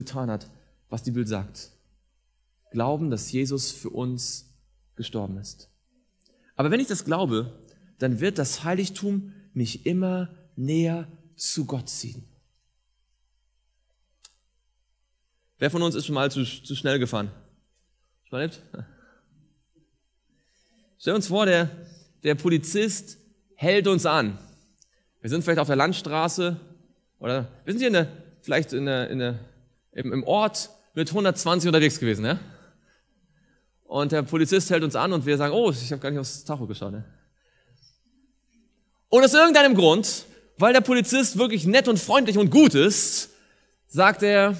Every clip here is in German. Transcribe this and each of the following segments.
getan hat, was die Bibel sagt. Glauben, dass Jesus für uns gestorben ist. Aber wenn ich das glaube, dann wird das Heiligtum mich immer näher zu Gott ziehen. Wer von uns ist schon mal zu schnell gefahren? Schon mal erlebt? Stell uns vor, der Polizist hält uns an. Wir sind vielleicht auf der Landstraße oder wir sind hier vielleicht im Ort mit 120 unterwegs gewesen. Ja? Und der Polizist hält uns an und wir sagen, oh, ich habe gar nicht aufs Tacho geschaut. Ne? Und aus irgendeinem Grund, weil der Polizist wirklich nett und freundlich und gut ist, sagt er,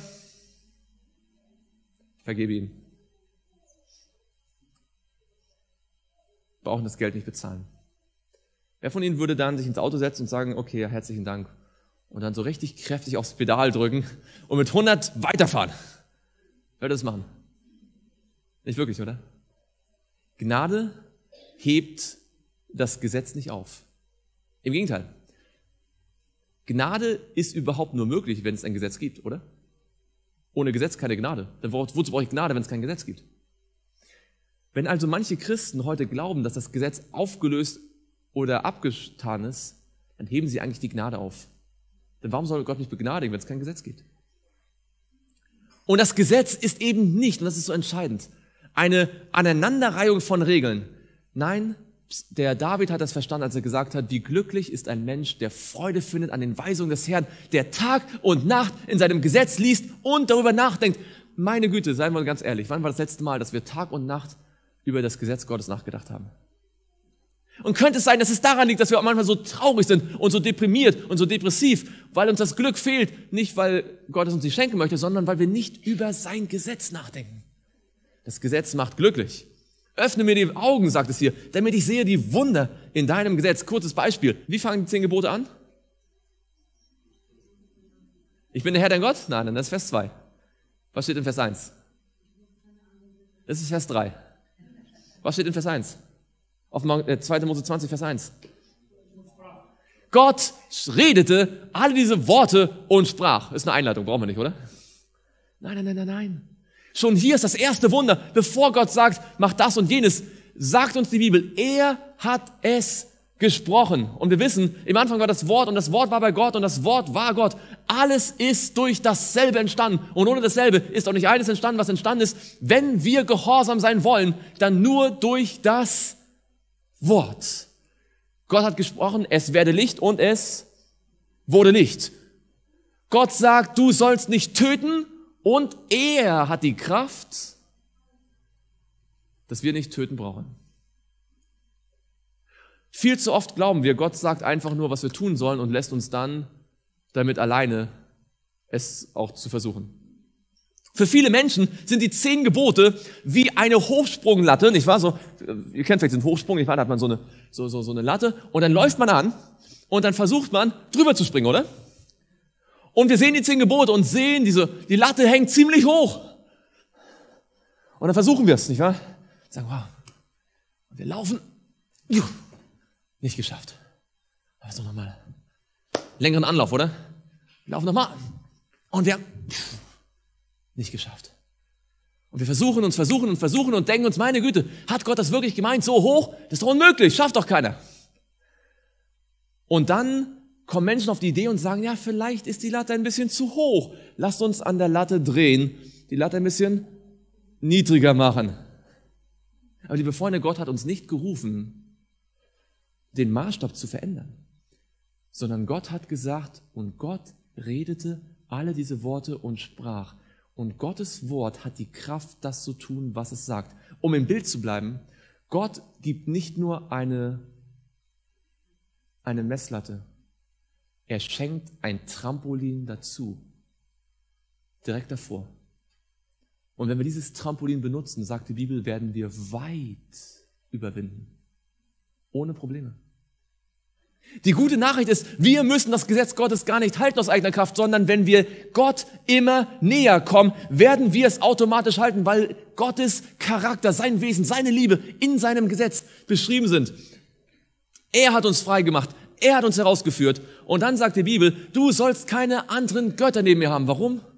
ich vergebe ihm. Wir brauchen das Geld nicht bezahlen. Wer von Ihnen würde dann sich ins Auto setzen und sagen, okay, herzlichen Dank, und dann so richtig kräftig aufs Pedal drücken und mit 100 weiterfahren? Wer würde das machen? Nicht wirklich, oder? Gnade hebt das Gesetz nicht auf. Im Gegenteil. Gnade ist überhaupt nur möglich, wenn es ein Gesetz gibt, oder? Ohne Gesetz keine Gnade. Dann wozu brauche ich Gnade, wenn es kein Gesetz gibt? Wenn also manche Christen heute glauben, dass das Gesetz aufgelöst oder abgetan ist, dann heben sie eigentlich die Gnade auf. Denn warum soll Gott mich begnadigen, wenn es kein Gesetz gibt? Und das Gesetz ist eben nicht, und das ist so entscheidend, eine Aneinanderreihung von Regeln. Nein, der David hat das verstanden, als er gesagt hat, wie glücklich ist ein Mensch, der Freude findet an den Weisungen des Herrn, der Tag und Nacht in seinem Gesetz liest und darüber nachdenkt. Meine Güte, seien wir ganz ehrlich, wann war das letzte Mal, dass wir Tag und Nacht über das Gesetz Gottes nachgedacht haben? Und könnte es sein, dass es daran liegt, dass wir manchmal so traurig sind und so deprimiert und so depressiv, weil uns das Glück fehlt, nicht weil Gott es uns nicht schenken möchte, sondern weil wir nicht über sein Gesetz nachdenken. Das Gesetz macht glücklich. Öffne mir die Augen, sagt es hier, damit ich sehe die Wunder in deinem Gesetz. Kurzes Beispiel. Wie fangen die 10 Gebote an? Ich bin der Herr, dein Gott? Nein, dann ist Vers 2. Was steht in Vers 1? Das ist Vers 3. Was steht in Vers 1? Auf 2. Mose 20, Vers 1. Gott redete alle diese Worte und sprach. Ist eine Einleitung, brauchen wir nicht, oder? Nein. Schon hier ist das erste Wunder, bevor Gott sagt, mach das und jenes, sagt uns die Bibel, er hat es gesprochen. Und wir wissen, im Anfang war das Wort und das Wort war bei Gott und das Wort war Gott. Alles ist durch dasselbe entstanden. Und ohne dasselbe ist auch nicht eines entstanden, was entstanden ist. Wenn wir gehorsam sein wollen, dann nur durch das Wort. Gott hat gesprochen, es werde Licht und es wurde Licht. Gott sagt, du sollst nicht töten. Und er hat die Kraft, dass wir nicht töten brauchen. Viel zu oft glauben wir, Gott sagt einfach nur, was wir tun sollen und lässt uns dann damit alleine, es auch zu versuchen. Für viele Menschen sind die 10 Gebote wie eine Hochsprunglatte, nicht wahr? So, ihr kennt vielleicht den Hochsprung, nicht wahr? Da hat man so eine Latte und dann läuft man an und dann versucht man, drüber zu springen, oder? Und wir sehen die 10 Gebote und sehen, die Latte hängt ziemlich hoch. Und dann versuchen wir es, nicht wahr? Sagen, wow. Und wir laufen. Nicht geschafft. Also nochmal. Längeren Anlauf, oder? Wir laufen nochmal. Und wir nicht geschafft. Und wir versuchen und denken uns, meine Güte, hat Gott das wirklich gemeint, so hoch? Das ist doch unmöglich, schafft doch keiner. Und dann kommen Menschen auf die Idee und sagen, ja, vielleicht ist die Latte ein bisschen zu hoch. Lasst uns an der Latte drehen, die Latte ein bisschen niedriger machen. Aber liebe Freunde, Gott hat uns nicht gerufen, den Maßstab zu verändern, sondern Gott hat gesagt, und Gott redete alle diese Worte und sprach. Und Gottes Wort hat die Kraft, das zu tun, was es sagt. Um im Bild zu bleiben, Gott gibt nicht nur eine Messlatte, er schenkt ein Trampolin dazu, direkt davor. Und wenn wir dieses Trampolin benutzen, sagt die Bibel, werden wir weit überwinden. Ohne Probleme. Die gute Nachricht ist, wir müssen das Gesetz Gottes gar nicht halten aus eigener Kraft, sondern wenn wir Gott immer näher kommen, werden wir es automatisch halten, weil Gottes Charakter, sein Wesen, seine Liebe in seinem Gesetz beschrieben sind. Er hat uns frei gemacht. Er hat uns herausgeführt. Und dann sagt die Bibel, du sollst keine anderen Götter neben mir haben. Warum?